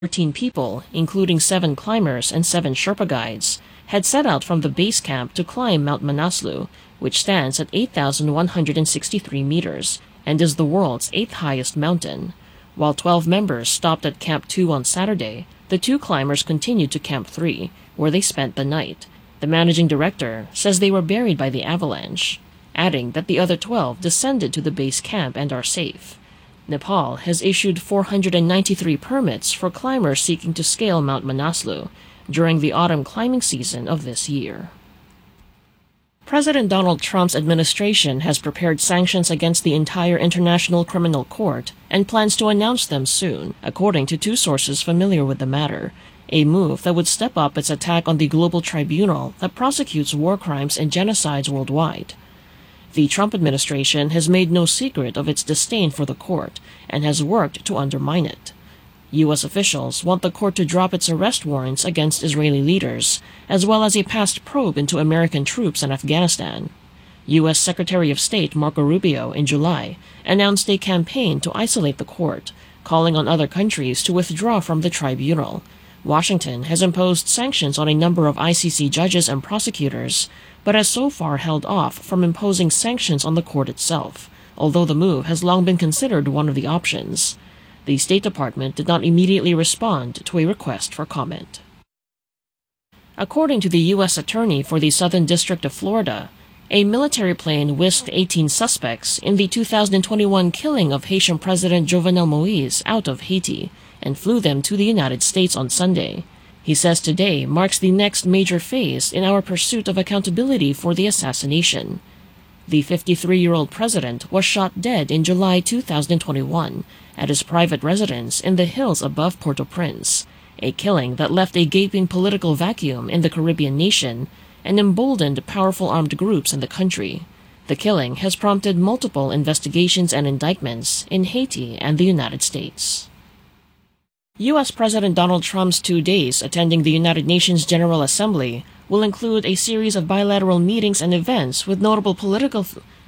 13 people, including 7 climbers and 7 Sherpa guides, had set out from the base camp to climb Mount Manaslu, which stands at 8,163 meters and is the world's 8th highest mountain. While 12 members stopped at Camp 2 on Saturday, the 2 climbers continued to Camp 3, where they spent the night. The managing director says they were buried by the avalanche, adding that the other 12 descended to the base camp and are safe. Nepal has issued 493 permits for climbers seeking to scale Mount Manaslu during the autumn climbing season of this year. President Donald Trump's administration has prepared sanctions against the entire International Criminal Court and plans to announce them soon, according to 2 sources familiar with the matter, a move that would step up its attack on the global tribunal that prosecutes war crimes and genocides worldwide. The Trump administration has made no secret of its disdain for the court and has worked to undermine it. U.S. officials want the court to drop its arrest warrants against Israeli leaders, as well as a past probe into American troops in Afghanistan. U.S. Secretary of State Marco Rubio in July announced a campaign to isolate the court, calling on other countries to withdraw from the tribunal. Washington has imposed sanctions on a number of ICC judges and prosecutors, but has so far held off from imposing sanctions on the court itself, although the move has long been considered one of the options. The State Department did not immediately respond to a request for comment. According to the U.S. Attorney for the Southern District of Florida, a military plane whisked 18 suspects in the 2021 killing of Haitian President Jovenel Moïse out of Haiti and flew them to the United States on Sunday. He says today marks the next major phase in our pursuit of accountability for the assassination. The 53-year-old president was shot dead in July 2021 at his private residence in the hills above Port-au-Prince, a killing that left a gaping political vacuum in the Caribbean nation and emboldened powerful armed groups in the country. The killing has prompted multiple investigations and indictments in Haiti and the United States. U.S. President Donald Trump's 2 days attending the United Nations General Assembly will include a series of bilateral meetings and events with notable political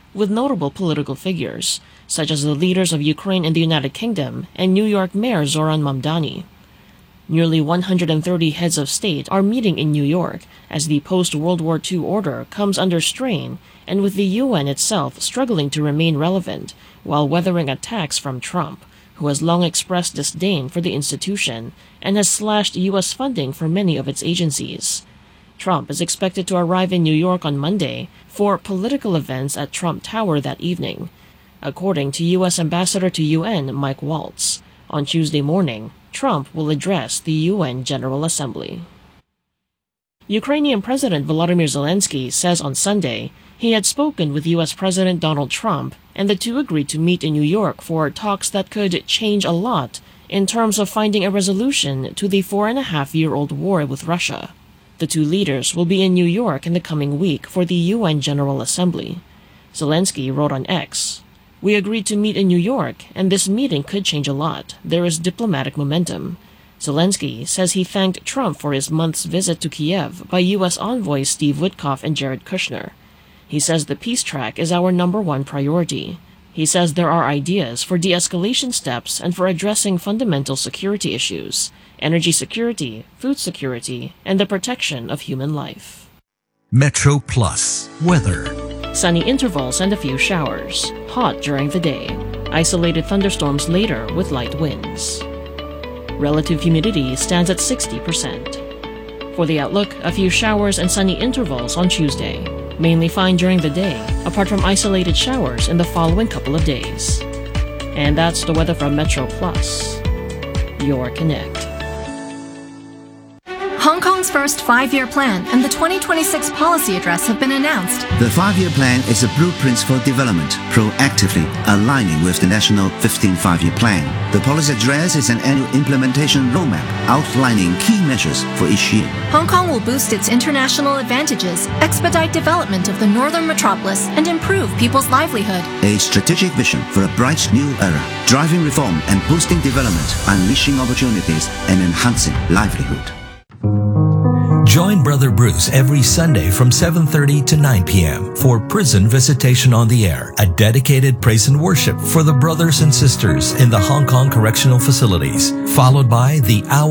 figures, such as the leaders of Ukraine and the United Kingdom and New York Mayor Zoran Mamdani. Nearly 130 heads of state are meeting in New York as the post-World War II order comes under strain and with the UN itself struggling to remain relevant while weathering attacks from Trump, who has long expressed disdain for the institution and has slashed U.S. funding for many of its agencies. Trump is expected to arrive in New York on Monday for political events at Trump Tower that evening, according to U.S. Ambassador to UN Mike Waltz. On Tuesday morning, Trump will address the UN General Assembly. Ukrainian President Volodymyr Zelensky says on Sunday he had spoken with U.S. President Donald Trump, and the two agreed to meet in New York for talks that could change a lot in terms of finding a resolution to the 4.5-year-old war with Russia. The two leaders will be in New York in the coming week for the UN General Assembly. Zelensky wrote on X, "We agreed to meet in New York, and this meeting could change a lot. There is diplomatic momentum." Zelensky says he thanked Trump for his month's visit to Kiev by U.S. envoys Steve Witkoff and Jared Kushner. He says the peace track is our #1 priority. He says there are ideas for de-escalation steps and for addressing fundamental security issues, energy security, food security, and the protection of human life. Metro Plus weather. Sunny intervals and a few showers. Hot during the day. Isolated thunderstorms later with light winds. Relative humidity stands at 60%. For the outlook, a few showers and sunny intervals on Tuesday. Mainly fine during the day, apart from isolated showers in the following couple of days. And that's the weather from Metro Plus. Your Connect. Hong Kong's first 5-year plan and the 2026 policy address have been announced. The 5-year plan is a blueprint for development, proactively aligning with the national 15th 5-year plan. The policy address is an annual implementation roadmap outlining key measures for each year. Hong Kong will boost its international advantages, expedite development of the northern metropolis, and improve people's livelihood. A strategic vision for a bright new era, driving reform and boosting development, unleashing opportunities and enhancing livelihood. Join Brother Bruce every Sunday from 7:30 to 9 p.m. for Prison Visitation on the Air, a dedicated praise and worship for the brothers and sisters in the Hong Kong correctional facilities, followed by the Hour